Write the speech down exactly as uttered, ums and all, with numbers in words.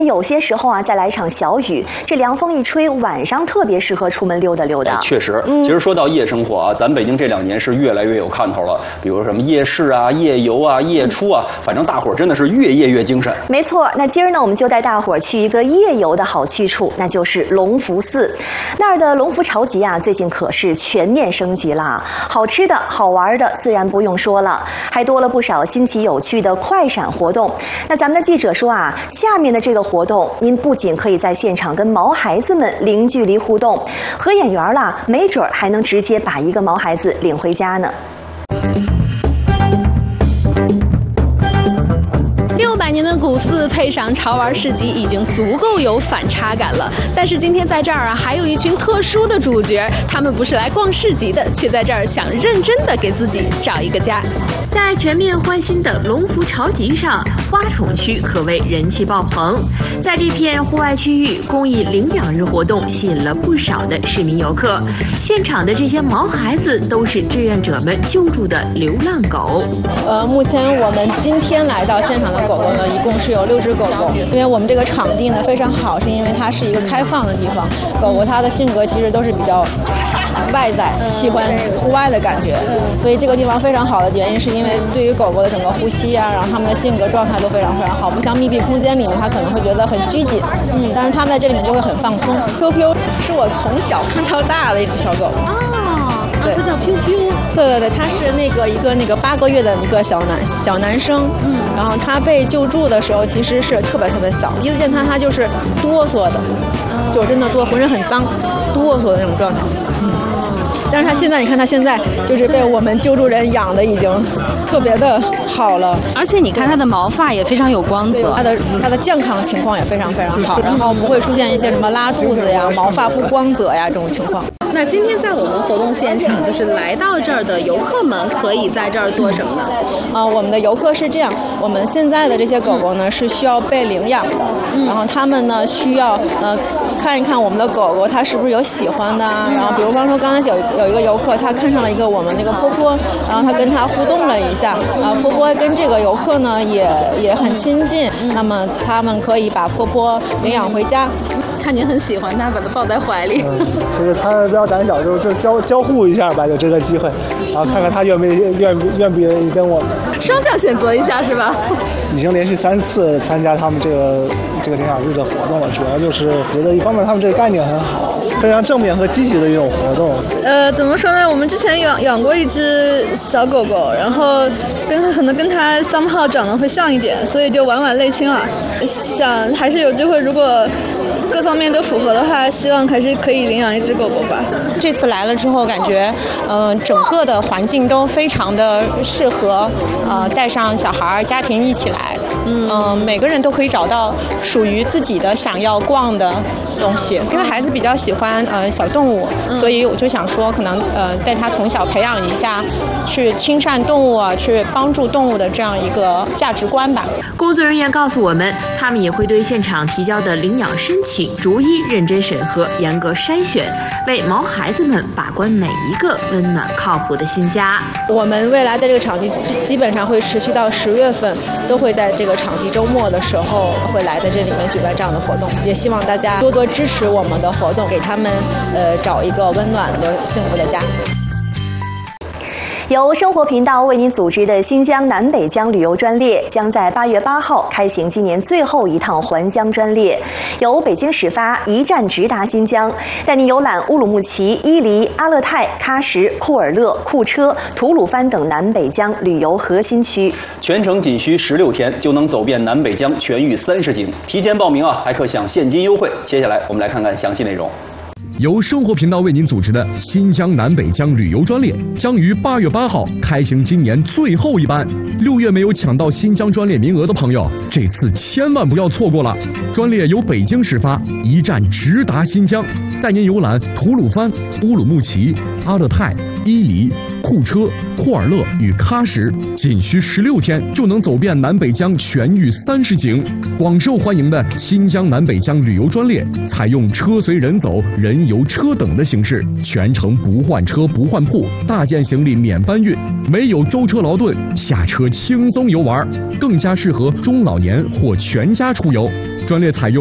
有些时候啊，再来一场小雨，这凉风一吹，晚上特别适合出门溜达溜达。 哎、确实，嗯、其实说到夜生活啊，咱北京这两年是越来越有看头了。比如什么夜市啊、夜游啊、夜出啊，反正大伙儿真的是越夜越精神。 没错，那今儿呢，我们就带大伙儿去一个夜游的好去处，那就是隆福寺。那儿的隆福潮集啊，最近可是全面升级了，好吃的好玩的自然不用说了，还多了不少新奇有趣的快闪活动。那咱们的记者说啊，下面的这个活动，您不仅可以在现场跟毛孩子们零距离互动，合眼缘了，没准还能直接把一个毛孩子领回家呢。 六百年的古寺配上潮玩市集，已经足够有反差感了。但是今天在这儿啊，还有一群特殊的主角，他们不是来逛市集的，却在这儿想认真的给自己找一个家。 在全面换新的隆福潮集上，花宠区可谓人气爆棚。在这片户外区域，公益领养日活动吸引了不少的市民游客。现场的这些毛孩子都是志愿者们救助的流浪狗。 呃，目前我们今天来到现场的狗狗呢，一共是有六只狗狗。因为我们这个场地呢非常好，是因为它是一个开放的地方，狗狗它的性格其实都是比较外在，喜欢户外的感觉，所以这个地方非常好的原因是因为对于狗狗的整个呼吸啊，然后它们的性格状态都非常非常好，不像密闭空间里面它可能会觉得很拘谨，嗯，但是它们在这里面就会很放松。Q Q 是我从小看到大的一只小狗。 哦， 对， 它叫 Q Q。 对对对，他是那个一个那个八个月的一个小男小男生，嗯，然后他被救助的时候其实是特别特别小，第一次见他他就是哆嗦的，嗯、就真的哆，浑身很脏，哆嗦的那种状态。嗯，但是他现在你看他现在就是被我们救助人养的已经特别的好了， 而且你看他的毛发也非常有光泽， 他的他的健康情况也非常非常好，然后不会出现一些什么拉肚子呀、毛发不光泽呀这种情况。 那今天在我们活动现场，就是来到这儿的游客们可以在这儿做什么呢？ 啊、呃，我们的游客是这样，我们现在的这些狗狗呢是需要被领养的，嗯、然后他们呢需要呃看一看我们的狗狗它是不是有喜欢的，然后比如方说刚才有有一个游客他看上了一个我们那个波波，然后他跟他互动了一下，啊，波波跟这个游客呢也也很亲近，那么他们可以把波波领养回家。 看您很喜欢它，把它抱在怀里。 嗯，其实它比较胆小，就就交交互一下吧，有这个机会，然后看看它愿不愿愿不愿意跟我们双向选择一下是吧？ 已经连续三次参加他们这个这个领养日的活动了，主要就是觉得一方面他们这个概念很好，非常正面和积极的一种活动。 呃，怎么说呢？我们之前养养过一只小狗狗，然后跟它可能跟它 somehow 长得会像一点，所以就晚晚类亲了。想还是有机会，如果各方面都符合的话，希望还是可以领养一只狗狗吧。 这次来了之后，感觉呃整个的环境都非常的适合，呃带上小孩家庭一起来，嗯、呃、每个人都可以找到属于自己的想要逛的东西。因为孩子比较喜欢呃小动物，嗯、所以我就想说，可能呃带他从小培养一下去亲善动物啊，去帮助动物的这样一个价值观吧。 工作人员告诉我们，他们也会对现场提交的领养申请逐一认真审核，严格筛选，为毛孩子们把关每一个温暖靠谱的新家。 我们未来在这个场地基本上会持续到十月份，都会在这个场地周末的时候会来在这里面举办这样的活动，也希望大家多多支持我们的活动，给他们呃找一个温暖的幸福的家。 由生活频道为您组织的新疆南北疆旅游专列将在八月八号开行今年最后一趟环疆专列，由北京始发，一站直达新疆，带您游览乌鲁木齐、伊犁、阿勒泰、喀什、库尔勒、库车、吐鲁番等南北疆旅游核心区。 全程仅需十六天就能走遍南北疆全域三十景，提前报名啊还可享现金优惠。接下来我们来看看详细内容。 由生活频道为您组织的新疆南北疆旅游专列将于八月八号开行今年最后一班。六月没有抢到新疆专列名额的朋友，这次千万不要错过了。专列由北京始发，一站直达新疆，带您游览吐鲁番、乌鲁木齐、阿勒泰、伊犁、库车、库尔勒与喀什，仅需十六天就能走遍南北疆全域三十景。广受欢迎的新疆南北疆旅游专列采用车随人走、人游车等的形式，全程不换车不换铺，大件行李免搬运，没有舟车劳顿，下车轻松游玩，更加适合中老年或全家出游。 专列采用